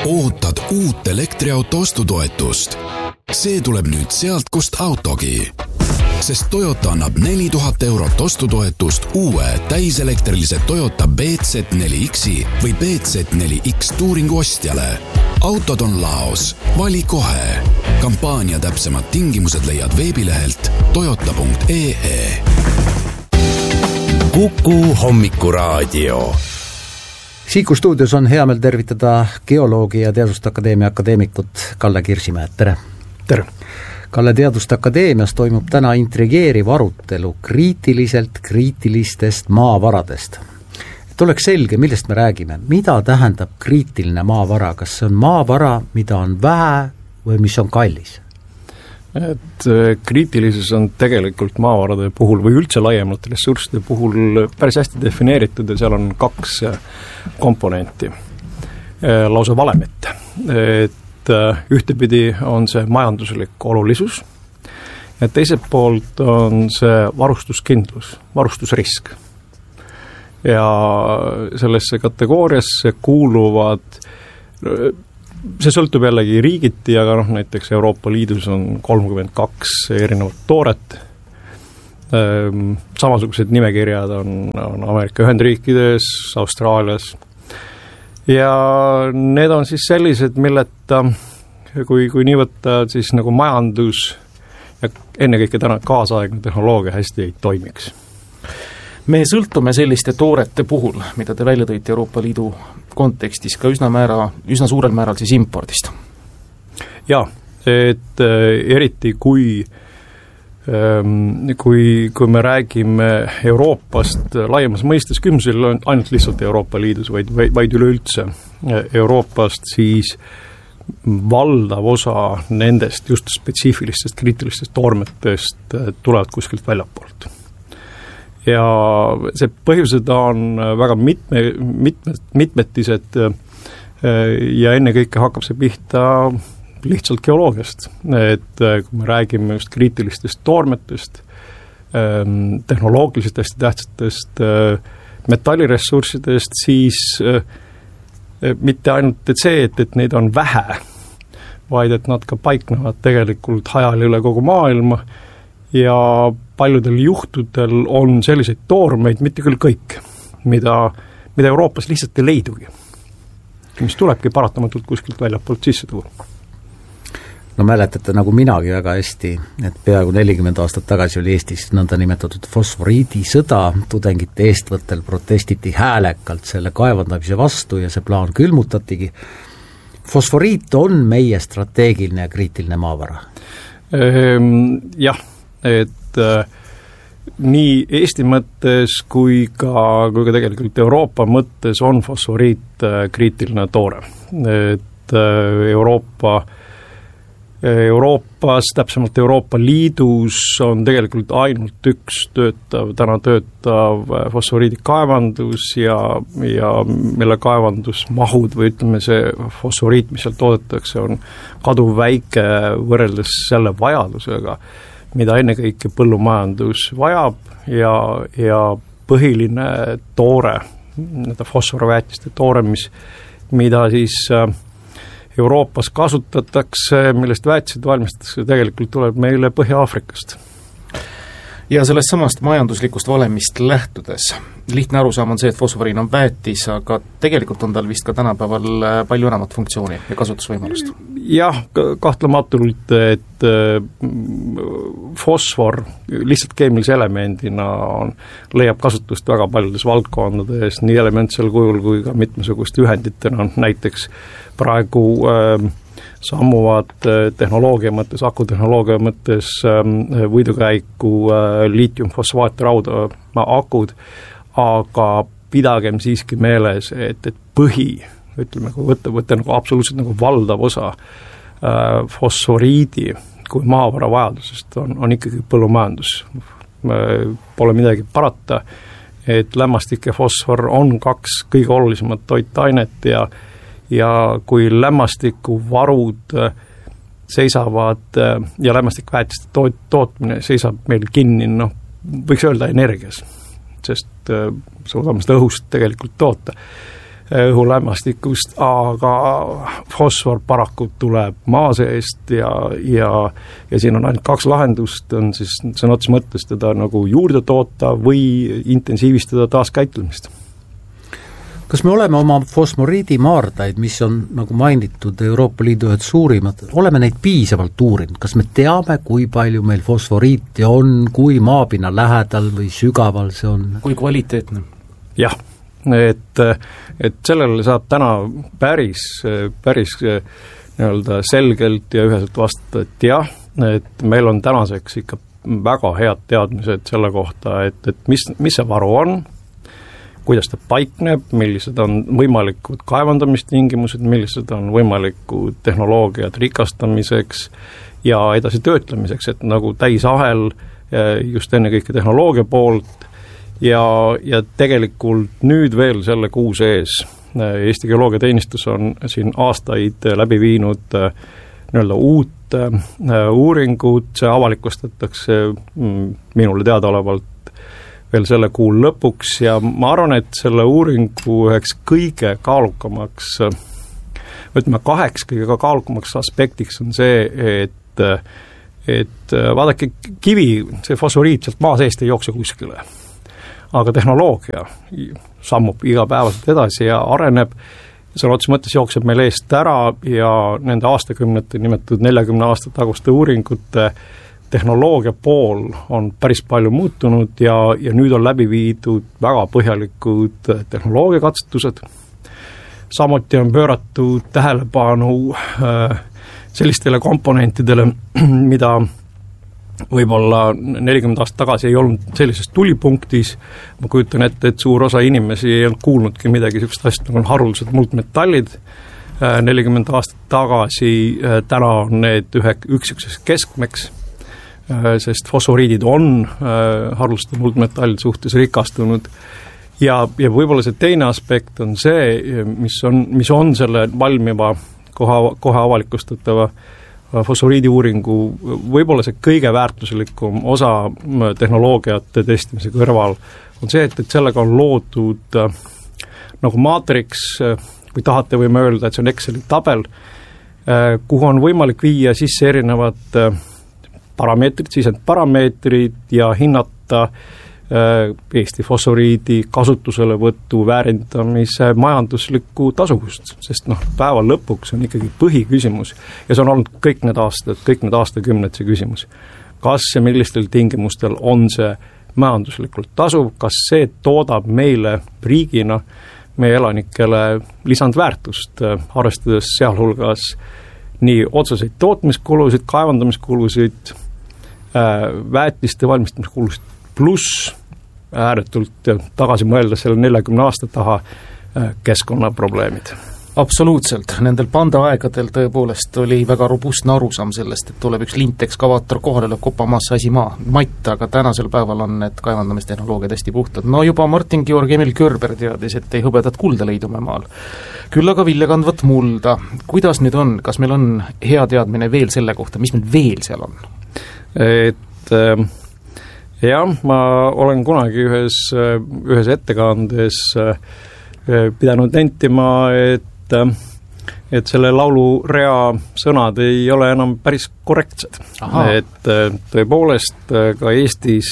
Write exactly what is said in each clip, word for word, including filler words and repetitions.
ootad uut elektriauto ostutoetust? See tuleb nüüd sealt, kust autogi. Sest Toyota annab neli tuhat eurot ostutoetust uue täiselektrilise Toyota B Z neli X-i või B Z neli X Touringu ostjale. Autod on laos. Vali kohe. Kampaania täpsemad tingimused leiad veebilehelt toyota punkt ee ee. Kuku hommikuraadio. Siiku stuudios on hea meel tervitada geoloogi ja Teaduste Akadeemia akadeemikut Kalle Kirsimäed. Tere! Tere! Kalle, Teaduste Akadeemias toimub täna intrigeeriv arutelu kriitiliselt kriitilistest maavaradest. Et oleks selge, millest me räägime. Mida tähendab kriitiline maavara? Kas see on maavara, mida on vähe või mis on kallis? Et kriitilisus on tegelikult maavarade puhul või üldse laiemalt ressursside puhul päris hästi defineeritud ja seal on kaks komponenti, lausa valemit. Et ühtepidi on see majanduslik olulisus ja teiselt poolt on see varustuskindlus, varustusrisk. Ja sellesse kategooriasse kuuluvad, see sõltub jällegi riigiti, aga noh, näiteks Euroopa Liidus on kolmkümmend kaks erinevat tooret. Samasugused nimekirjad on, on Ameerika Ühendriikides, Austraalias. Ja need on siis sellised, milleta, kui, kui nii võtta, siis nagu majandus ja ennekõike täna kaasaegne tehnoloogia hästi ei toimiks. Me sõltume selliste toorete puhul, mida te välja tõite Euroopa Liidu kontekstis, ka üsna, määra, üsna suurel määral siis impordist. Jaa, et eriti kui, kui, kui me räägime Euroopast laiemas mõistes, kümsel on ainult lihtsalt Euroopa Liidus, vaid, vaid üleüldse Euroopast, siis valdav osa nendest just spetsiifilistest kriitilistest toormetest tulevad kuskilt väljapoolt. Ja see põhjused on väga mitme, mitme, mitmetised ja ennekõike hakkab see pihta lihtsalt geoloogiast. Et kui me räägime just kriitilistest toormetest, tehnoloogiliselt hästi tähtsatest metalliressurssidest, siis mitte ainult et see, et, et neid on vähe, vaid et nad ka paiknevad tegelikult hajal üle kogu maailma ja paljudel juhtudel on selliseid toormeid, mitte küll kõik, mida, mida Euroopas lihtsalt ei leidugi, mis tulebki paratamatult kuskilt väljapoolt sisse tuua. No mäletate nagu minagi väga hästi, et peaaegu nelikümmend aastat tagasi oli Eestis nõnda nimetatud fosforiidi sõda, tudengite eestvõttel protestiti häälekalt selle kaevandamise vastu ja see plaan külmutatigi. Fosforiit on meie strateegiline ja kriitiline maavara? Ehm, jah, et äh, nii Eesti mõttes kui ka, kui ka tegelikult Euroopa mõttes on fosforiit äh, kriitiline toore. Et äh, Euroopa Euroopas, täpsemalt Euroopa Liidus on tegelikult ainult üks töötav, täna töötav fosforiidi kaevandus ja, ja mille kaevandusmahud või ütleme see fosforiit, mis seal toodetakse, on kaduv väike võrreldes selle vajadusega, mida ennekõike põllumajandus vajab ja, ja põhiline toore, need fosforväetiste toore, mis, mida siis Euroopas kasutatakse, millest väetised valmistatakse, tegelikult tuleb meile Põhja-Aafrikast. Ja sellest samast majanduslikust valemist lähtudes, lihtne arusaam on see, et fosforiin on väetis, aga tegelikult on tal vist ka tänapäeval palju enamat funktsiooni ja kasutusvõimalust. Jah, kahtlematult, et fosfor lihtsalt keemilise elemendina on, leiab kasutust väga paljudes valdkondades, nii elementsel kujul kui ka mitmesuguste ühenditena, näiteks praegu äh, sammuvad tehnoloogia mõttes, akutehnoloogia mõttes võidukäiku liitiumfosfaatrauda akud, aga pidagem siiski meeles, et, et põhi, ütleme, kui võtta, võtta nagu absoluutselt nagu valdav osa fosforiidi kui maavara vajadusest on, on ikkagi põllumajandus. Pole midagi parata, et lämmastik ja fosfor on kaks kõige olulisemat toitainet ja ja kui lämmastikuvarud seisavad ja lämmastikväetiste toot, tootmine seisab meil kinni, noh, võiks öelda energias, sest suudame seda õhust tegelikult toota. õhulämmastikust, aga fosfor paraku tuleb maa seest ja, ja, ja siin on ainult kaks lahendust, on siis sõna otseses mõttes teda nagu juurde toota või intensiivistada taaskäitlemist. Kas me oleme oma fosforiidimaardaid, mis on, nagu mainitud, Euroopa Liidu ühed suurimad, oleme neid piisavalt uurinud? Kas me teame, kui palju meil fosforiiti on, kui maapinna lähedal või sügaval see on? Kui kvaliteetne? Jah, et, et sellele saab täna päris, päris nii-öelda selgelt ja üheselt vastata, et jah, et meil on tänaseks ikka väga head teadmised selle kohta, et, et mis, mis see varu on, kuidas ta paikneb, millised on võimalikud kaevandamistingimused, millised on võimalikud tehnoloogiad rikastamiseks ja edasi töötlemiseks, et nagu täisahel just enne kõike tehnoloogia poolt ja, ja tegelikult nüüd veel selle kuu sees Eesti Geoloogiateenistus on siin aastaid läbi viinud nii-öelda uut uuringut, see avalikustatakse minule teadaolevalt veel selle kuu lõpuks ja ma arvan, et selle uuringu üheks kõige kaalukamaks, ütleme kaheks kõige kaalukamaks aspektiks on see, et, et vaadake, kivi, see fosforiit sealt maa seest ei jookse kuskile. Aga tehnoloogia sammub igapäevaselt edasi ja areneb, selle otsa mõttes jookseb meil eest ära ja nende aastakümnete nimetatud neljakümne aasta taguste uuringute tehnoloogia pool on päris palju muutunud ja, ja nüüd on läbi viidud väga põhjalikud tehnoloogiakatsetused. Samuti on pööratud tähelepanu äh, sellistele komponentidele, mida võib-olla nelikümmend aastat tagasi ei olnud sellises tulipunktis. Ma kujutan ette, et suur osa inimesi ei olnud kuulnudki midagi sellist asja, nagu on haruldased muldmetallid. nelikümmend aastat tagasi, täna on need ühe, üks ükses keskmeks, sest fosforiidid on haruldaste muldmetallide suhtes rikastunud ja, ja võib-olla see teine aspekt on see, mis on, mis on selle valmiva kohe, kohe avalikustatava fosforiidi uuringu võib-olla see kõige väärtuslikum osa tehnoloogiate testimise kõrval on see, et, et sellega on loodud nagu maatriks, kui tahate, võime öelda, et see on Exceli tabel, kuhu on võimalik viia sisse erinevad parameetrid, sisendparameetrid ja hinnata Eesti fosforiidi kasutuselevõtu, väärindamise majanduslikku tasuvust, sest noh, päeva lõpuks on ikkagi põhiküsimus ja see on olnud kõik need aastad, kõik need aastakümned see küsimus. Kas ja millistel tingimustel on see majanduslikult tasuv, kas see toodab meile riigina, meie elanikele lisandväärtust, arvestades sealhulgas nii otseseid tootmiskulusid, kaevandamiskulusid, väetiste valmistamiskulusid, pluss ääretult tagasi mõelda selle neljakümne aasta taha keskkonnaprobleemid. Absoluutselt, nendel pandaaegadel tõepoolest oli väga robustne arusaam sellest, et tuleb üks lint-ekskavaator kohale, lööb kopamaasse asi maa, matt, aga tänasel päeval on need kaevandamistehnoloogiad hästi puhtad. No juba Martin Georg Emil Körber teadis, et ei hõbedat kulda leidume maal. Küll aga viljakandvat mulda. Kuidas nüüd on? Kas meil on hea teadmine veel selle kohta, mis meil veel seal on? Et äh, jah, ma olen kunagi ühes, ühes ettekandes äh, pidanud nentima, et et selle laulurea sõnad ei ole enam päris korrektsed. Et tõepoolest ka Eestis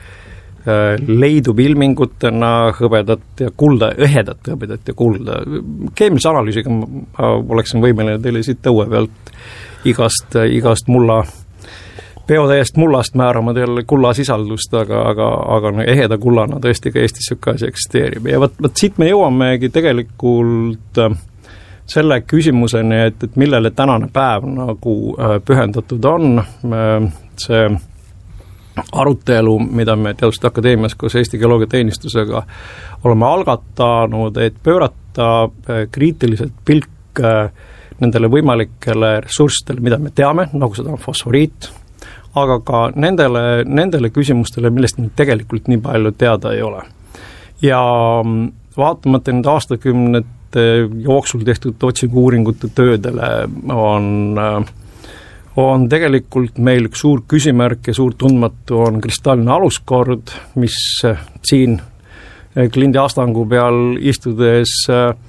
leidub ilmingutena hõbedat ja kulda, õhedat hõbedat ja kulda. Keemilise analüüsiga ma oleksin võimeline teile siit õue pealt igast, igast mulla, peotäiest mullast määrama teile kulla sisaldust, aga, aga, aga eheda kullana tõesti ka Eestis siuke asi eksisteerib. Ja võt, võt siit me jõuamegi tegelikult selle küsimuseni, et, et millele tänane päev nagu pühendatud on, see arutelu, mida me Teaduste Akadeemias koos Eesti Geoloogiateenistusega oleme algatanud, et pöörata kriitiliselt pilk nendele võimalikele ressurssidele, mida me teame, nagu seda on fosforiit, aga ka nendele, nendele küsimustele, millest meil tegelikult nii palju teada ei ole. Ja vaatamata nende aastakümned jooksul tehtud otsingu-uuringute töödele on, on tegelikult meil üks suur küsimärk ja suur tundmatu on kristalline aluskord, mis siin klindi astangu peal istudes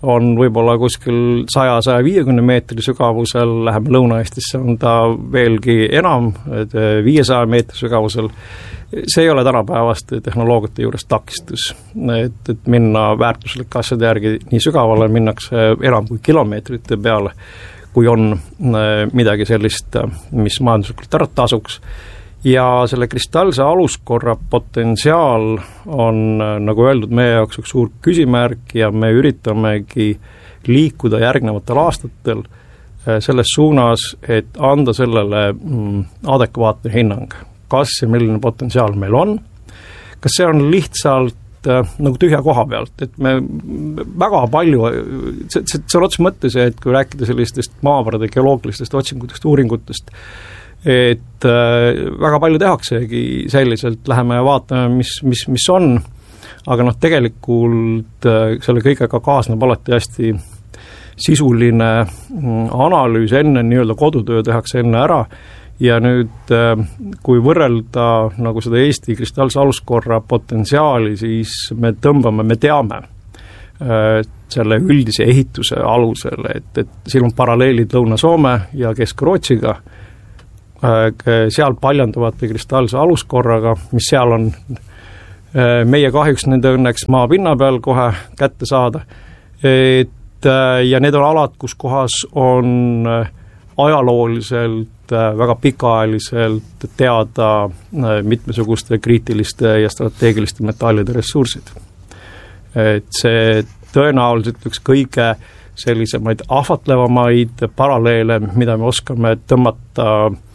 on võib-olla kuskil saja kuni saja viiekümne meetri sügavusel, läheme Lõuna-Eestisse, on ta veelgi enam, viiesaja meetri sügavusel. See ei ole tänapäevaste tehnoloogiate juures takistus, et, et minna väärtuslike asjade järgi nii sügavale, minnakse enam kui kilomeetrite peale, kui on midagi sellist, mis majanduslikult ära tasuks. Ja selle kristallse aluskorra potentsiaal on, nagu öeldud, meie jaoks üks suur küsimärk ja me üritamegi liikuda järgnevatel aastatel selles suunas, et anda sellele adekvaatne hinnang. Kas ja milline potentsiaal meil on? Kas see on lihtsalt nagu tühja koha pealt, et me väga palju, see, see, see on otse mõttes, et kui rääkida sellistest maavarade geoloogilistest otsingutest, uuringutest, et väga palju tehaksegi selliselt, läheme ja vaatame, mis, mis, mis on, aga noh, tegelikult selle kõigega kaasneb alati hästi sisuline analüüs enne, nii-öelda kodutöö tehakse enne ära, ja nüüd, kui võrrelda nagu seda Eesti kristallse aluskorra potentsiaali, siis me tõmbame, me teame selle üldise ehituse alusel, et, et siin on paralleelid Lõuna-Soome ja Kesk-Rootsiga, seal paljanduvate kristallse aluskorraga, mis seal on meie kahjuks nende õnneks maa pinna peal kohe kätte saada, et ja need on alad, kus kohas on ajalooliselt, väga pikaajaliselt teada mitmesuguste kriitiliste ja strateegiliste metallide ressursid. Et see tõenäoliselt üks kõige sellisemaid ahvatlevamaid paralleele, mida me oskame tõmmata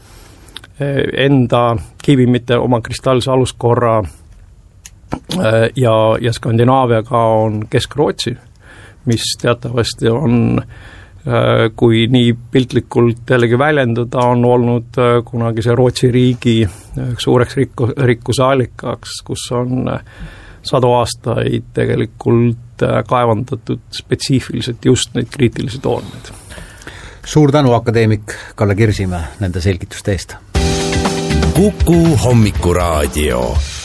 enda kivimite oma kristallse aluskorra ja, ja Skandinaaviaga on Kesk-Rootsi, mis teatavasti on, kui nii piltlikult jällegi väljenduda, on olnud kunagi see Rootsi riigi suureks rikku, rikkuse allikaks, kus on sadu aastaid tegelikult kaevandatud spetsiifiliselt just neid kriitilisi tooneid. Suur tänu, akadeemik Kalle Kirsimäe, nende selgituste eest. Kuku Hommikuraadio.